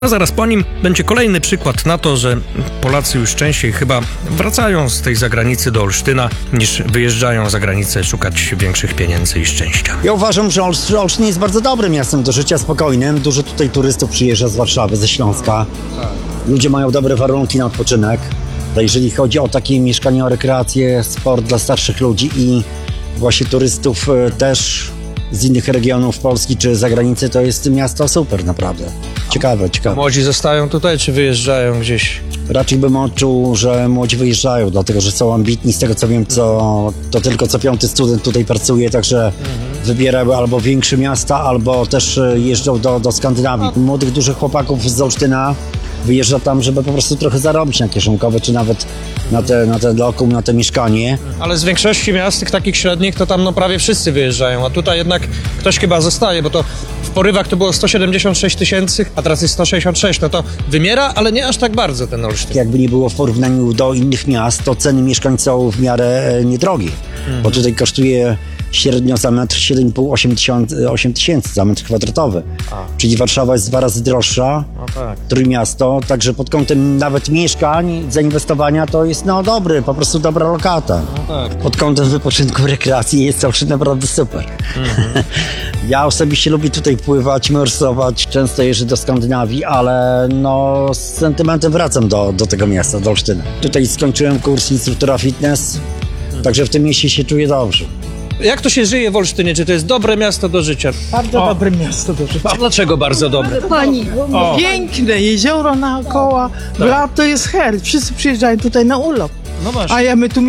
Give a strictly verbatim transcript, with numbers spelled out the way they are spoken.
A zaraz po nim będzie kolejny przykład na to, że Polacy już częściej chyba wracają z tej zagranicy do Olsztyna, niż wyjeżdżają za granicę szukać większych pieniędzy i szczęścia. Ja uważam, że Olsz- Olsztyn jest bardzo dobrym miastem do życia spokojnym. Dużo tutaj turystów przyjeżdża z Warszawy, ze Śląska. Ludzie mają dobre warunki na odpoczynek. To jeżeli chodzi o takie mieszkania, o rekreację, sport dla starszych ludzi i właśnie turystów e, też z innych regionów Polski czy zagranicy, to jest miasto super naprawdę. Ciekawe, ciekawe. Młodzi zostają tutaj, czy wyjeżdżają gdzieś? Raczej bym odczuł, że młodzi wyjeżdżają, dlatego że są ambitni. Z tego co wiem, co, to tylko co piąty student tutaj pracuje, także mhm. wybierały albo większe miasta, albo też jeżdżą do, do Skandynawii. Młodych, dużych chłopaków z Olsztyna wyjeżdża tam, żeby po prostu trochę zarobić na kieszonkowe, czy nawet na te, na ten lokum, na te mieszkanie. Ale z większości miast, tych takich średnich, to tam no prawie wszyscy wyjeżdżają, a tutaj jednak ktoś chyba zostaje, bo to w porywach to było sto siedemdziesiąt sześć tysięcy, a teraz jest sto sześćdziesiąt sześć, no to wymiera, ale nie aż tak bardzo ten Olsztyn. Jakby nie było w porównaniu do innych miast, to ceny mieszkań są w miarę e, niedrogie, mhm. bo tutaj kosztuje średnio za metr siedem i pół do ośmiu tysięcy za metr kwadratowy. A. Czyli Warszawa jest dwa razy droższa, no tak. Trójmiasto, także pod kątem nawet mieszkań, zainwestowania to jest no dobry, po prostu dobra lokata. No tak. Pod kątem wypoczynku, rekreacji jest Olsztyn naprawdę super. Mhm. Ja osobiście lubię tutaj pływać, morsować, często jeżdżę do Skandynawii, ale no z sentymentem wracam do, do tego miasta, do Olsztyna. Tutaj skończyłem kurs instruktora fitness, mhm. także w tym mieście się czuję dobrze. Jak to się żyje w Olsztynie? Czy to jest dobre miasto do życia? Bardzo o. dobre miasto do życia. A dlaczego bardzo dobre? Pani, O. piękne jezioro naokoło, w lato jest hel, wszyscy przyjeżdżają tutaj na urlop. No właśnie. A ja my tu